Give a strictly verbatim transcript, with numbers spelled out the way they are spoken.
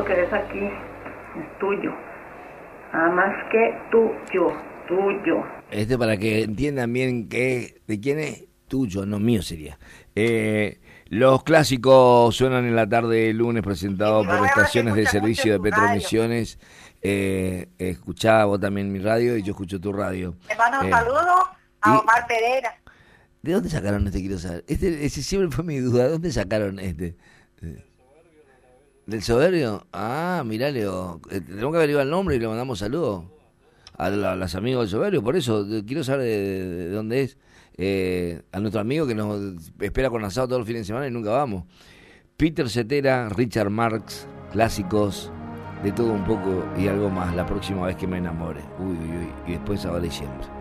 que ves aquí es tuyo. Nada más que tuyo, tuyo. Este para que entiendan bien que de quién es, tuyo, no mío sería. Eh, los clásicos suenan en la tarde del lunes, presentados por estaciones de servicio de Petromisiones. Eh, escuchá vos también mi radio y yo escucho tu radio. Te mando un eh, saludo a y, Omar Pereira. ¿De dónde sacaron este? Quiero saber. Este, ese siempre fue mi duda. ¿De dónde sacaron este? Eh, ¿Del Soberbio? Ah, mirá, Leo. Eh, tenemos que averiguar el nombre y le mandamos saludos a, la, a los amigos del Soberbio. Por eso, de, quiero saber de, de, de dónde es. Eh, a nuestro amigo que nos espera con asado todos los fines de semana y nunca vamos. Peter Cetera, Richard Marx, clásicos, de todo un poco y algo más. La próxima vez que me enamore. Uy, uy, uy. Y después ahora y siempre.